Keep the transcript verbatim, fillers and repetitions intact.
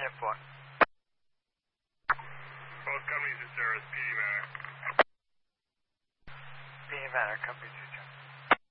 ten four. Both companies in service, P D Manor. P D Manor, company two